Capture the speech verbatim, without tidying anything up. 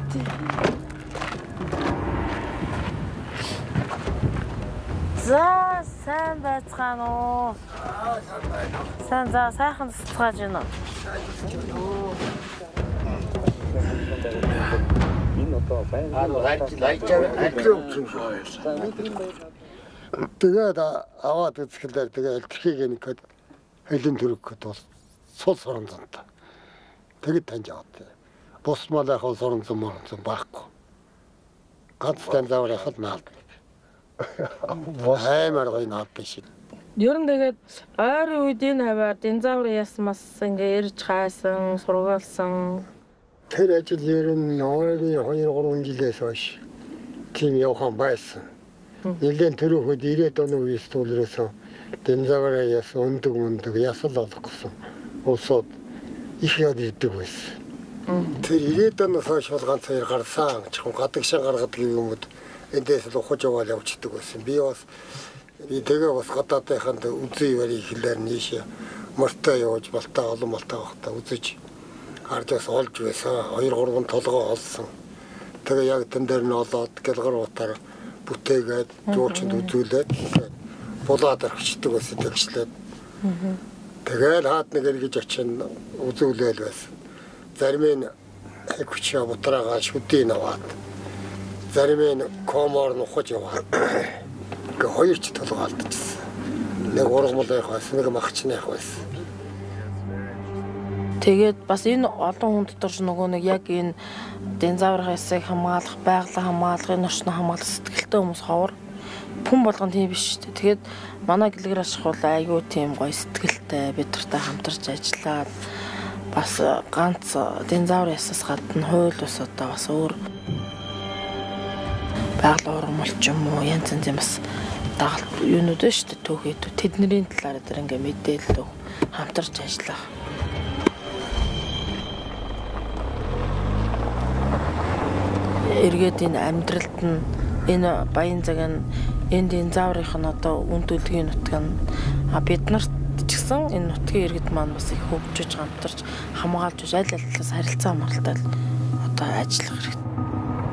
За сайн байцгаана уу? Сайн за сайхан цэцгааж байна. Энэ одоо сайн тэгээд аваад үзэхлээр тэгээд элтерхийг нэг хэлэн төрөхөд бол сул соронзонтой. Тэгэд таньж аваад. Бус мал яг соронзон мөрөнцөн байхгүй. Ганц таньзавар яхад наалд. Аймаар гоё наад биш. Ер нь тэгээд ойрын үед энэ хаваар динзавр ясмас ингээ ирж хайсан, сургаалсан. Тэр ажил ер нь ойрын хоёр гурван жилээс хойш тийм явхан байсан. Нэлээд төрөхөд ирээд оны үеэс тулрээсэн динзавр яс өндөг өндөг ясал болох гэсэн. Усууд их яд идэг байсан. Тэр ирээд оноос хойш бол ганц хоёр гарсан. Чихэн гадагшаа гаргадаг юмуд эндээс л ухаж яваал явчихдаг байсан. Би бас би тэгээ бас гадаадынханд үзий барь ихлээр нийш мортой явж балтаа олон балтаа багтаа үзэж харж бас олж байсан. Хоёр гурван толгой олсон. Тэгээ яг тэн дээр нь олоод гэлгар утаар бүтээгээд жуулчинд үзүүлээд булаад орхичдаг байсан тэгшлээд. Тэгээл хаад нэг эргэж очин үзүүлээл байсан. Зарим нь хүчээ бутраагаа шүдийн аваад зарим нь комоор нухаж яваад гэ хоёр ч толгой алдчихсан. Нэг ургамал байх байсан, нэг махчны байх байсан. Тэгээд бас энэ олон хүн дотор нөгөө нэг яг энэ динзаврын хэсэг хамгаалах, байгалаа хамгаалах, энэ орчноо хамгаалах сэтгэлтэй хүмүүс ховор. Хүн болгон тийм биш шүү дээ. Тэгээд манай гэлгэр ашиг бол айгүй тийм гоё сэтгэлтэй бид нартай хамтарч ажиллаад бас ганц динзаврын ясаас гадна хууль ус одоо бас өөр байгаль ургамал ч юм уу янз янзын бас дагалт юунууд нь шүү дээ түүхэд тэдний талаар дээр ингээ мэдээлэл хамтарч ажиллах. Эргээд энэ амьдралд нь энэ баян цаг нь энэ динзаврынх нь одоо үн төлгийн нутаг нь бид нарт ч гэсэн энэ нутгийн иргэд маань бас их хөгжиж хамтарч хамгаалж аль аль талаас харилцаа хамгаалалтад одоо ажиллах хэрэгтэй.